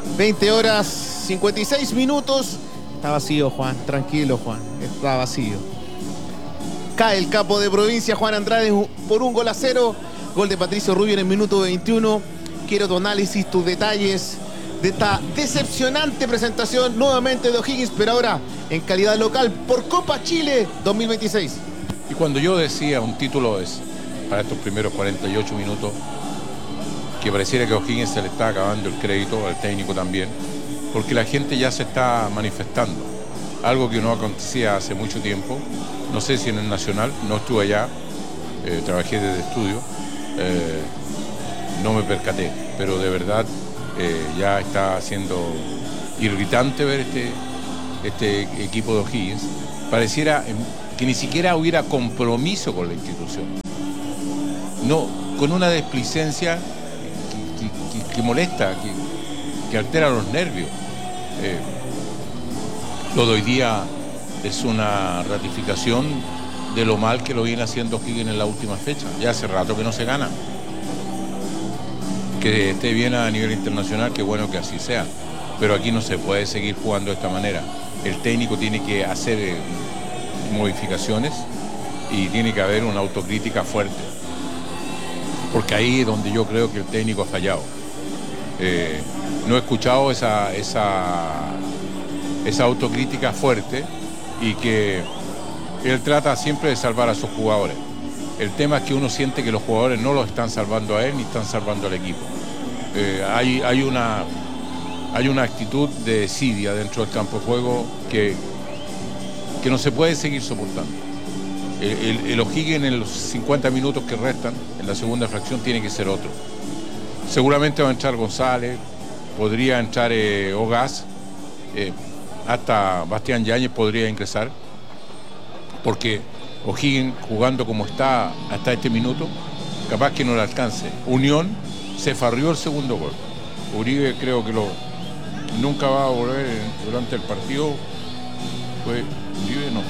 20 horas 56 minutos. Está vacío, Juan. Tranquilo, Juan. Está vacío. Cae el capo de provincia, Juan Andrade, por 1-0. Gol de Patricio Rubio en el minuto 21. Quiero tu análisis, tus detalles de esta decepcionante presentación nuevamente de O'Higgins, pero ahora en calidad local por Copa Chile 2026. Y cuando yo decía un título es para estos primeros 48 minutos, que pareciera que a O'Higgins se le está acabando el crédito, al técnico también, porque la gente ya se está manifestando. Algo que no acontecía hace mucho tiempo. No sé si en el Nacional, no estuve allá, trabajé desde estudio, no me percaté, pero de verdad ya está siendo irritante ver este equipo de O'Higgins. Pareciera que ni siquiera hubiera compromiso con la institución. No, con una desplicencia que molesta, que altera los nervios. Lo de hoy día es una ratificación de lo mal que lo viene haciendo O'Higgins en la última fecha. Ya hace rato que no se gana. Que esté bien a nivel internacional, qué bueno que así sea. Pero aquí no se puede seguir jugando de esta manera. El técnico tiene que hacer modificaciones y tiene que haber una autocrítica fuerte. Porque ahí es donde yo creo que el técnico ha fallado. No he escuchado esa autocrítica fuerte y que él trata siempre de salvar a sus jugadores. El tema es que uno siente que los jugadores no lo están salvando a él ni están salvando al equipo. Hay una actitud de desidia dentro del campo de juego que no se puede seguir soportando. El O'Higgins en los 50 minutos que restan, en la segunda fracción, tiene que ser otro. Seguramente va a entrar González, podría entrar Ogaz, hasta Bastián Yáñez podría ingresar, porque O'Higgins jugando como está hasta este minuto, capaz que no le alcance. Unión se farrió el segundo gol. Uribe creo que nunca va a volver durante el partido. Fue Uribe, no.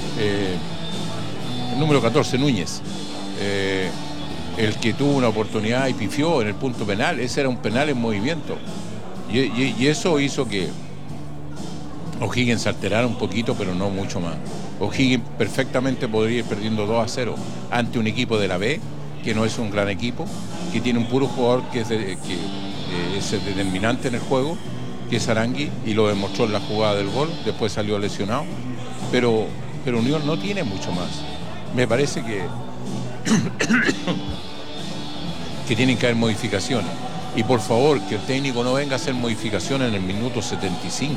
El número 14, Núñez. El que tuvo una oportunidad y pifió en el punto penal. Ese era un penal en movimiento. Y eso hizo que O'Higgins se alterara un poquito, pero no mucho más. O'Higgins perfectamente podría ir perdiendo 2-0 ante un equipo de la B, que no es un gran equipo, que tiene un puro jugador que es determinante en el juego, que es Arangui, y lo demostró en la jugada del gol, después salió lesionado, pero Unión no tiene mucho más. Me parece que tienen que haber modificaciones, y por favor que el técnico no venga a hacer modificaciones en el minuto 75.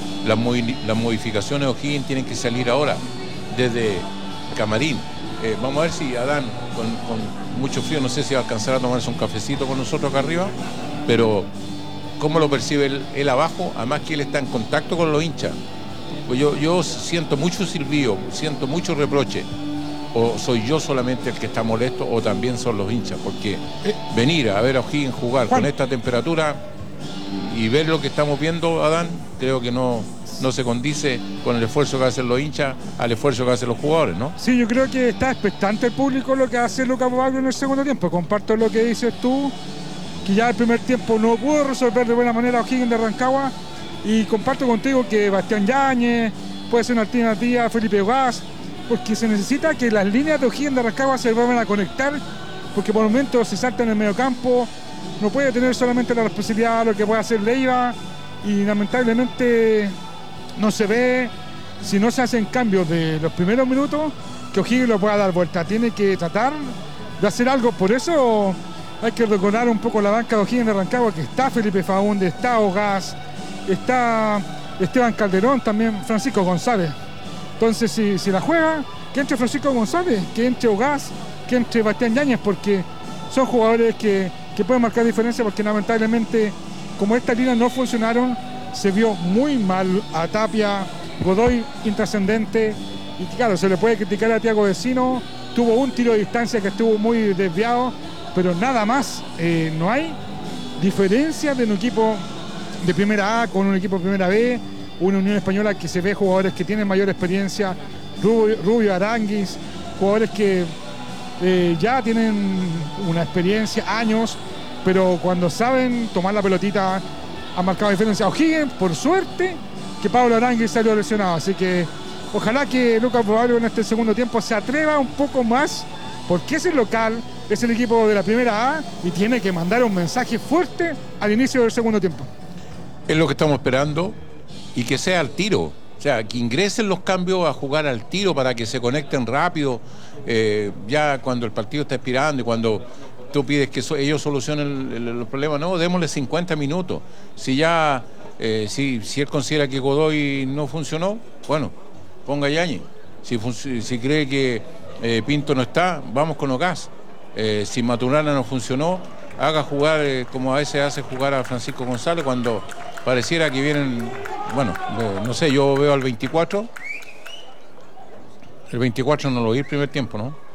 Las modificaciones de O'Higgins tienen que salir ahora, desde Camarín. Vamos a ver si Adán, con mucho frío, no sé si va a alcanzar a tomarse un cafecito con nosotros acá arriba, pero ¿cómo lo percibe él abajo? Además que él está en contacto con los hinchas. Pues yo siento mucho silbido, siento mucho reproche. O soy yo solamente el que está molesto, o también son los hinchas, porque venir a ver a O'Higgins jugar con esta temperatura y ver lo que estamos viendo, Adán, creo que no se condice con el esfuerzo que hacen los hinchas al esfuerzo que hacen los jugadores, ¿no? Sí, yo creo que está expectante el público lo que hace Lucas Bobbaglo en el segundo tiempo. Comparto lo que dices tú, que ya el primer tiempo no pudo resolver de buena manera a O'Higgins de Rancagua, y comparto contigo que Bastián Yáñez puede ser una alternativa a Felipe Ogaz, porque se necesita que las líneas de O'Higgins de Rancagua se vuelvan a conectar, porque por momentos se salta en el mediocampo, no puede tener solamente la responsabilidad de lo que puede hacer Leiva, y lamentablemente no se ve, si no se hacen cambios de los primeros minutos, que O'Higgins lo pueda dar vuelta. Tiene que tratar de hacer algo. Por eso hay que recordar un poco la banca de O'Higgins de Rancagua, que está Felipe Faúndez, está Ogaz, está Esteban Calderón, también Francisco González. Entonces, si la juega, que entre Francisco González, que entre Ogaz, que entre Bastián Yáñez, porque son jugadores que pueden marcar diferencia, porque lamentablemente, como estas líneas no funcionaron, se vio muy mal a Tapia, Godoy intrascendente, y claro, se le puede criticar a Thiago Vecino, tuvo un tiro de distancia que estuvo muy desviado, pero nada más. No hay diferencia de un equipo de primera A con un equipo de primera B, una Unión Española que se ve jugadores que tienen mayor experiencia, Rubio, Aranguis, jugadores que ya tienen una experiencia, años, pero cuando saben tomar la pelotita, ha marcado diferencia. O'Higgins, por suerte, que Pablo Aránguiz salió lesionado. Así que ojalá que Lucas Boario en este segundo tiempo se atreva un poco más, porque es el local, es el equipo de la primera A y tiene que mandar un mensaje fuerte al inicio del segundo tiempo. Es lo que estamos esperando y que sea al tiro. O sea, que ingresen los cambios a jugar al tiro para que se conecten rápido, ya cuando el partido está expirando y cuando tú pides que ellos solucionen los problemas. No, démosle 50 minutos. Si ya, si él considera que Godoy no funcionó, bueno, ponga a Yáñez. Si cree que Pinto no está, vamos con Ocas. Si Maturana no funcionó, haga jugar como a veces hace jugar a Francisco González cuando pareciera que vienen, bueno, no sé, yo veo al 24. El 24 no lo vi el primer tiempo, ¿no?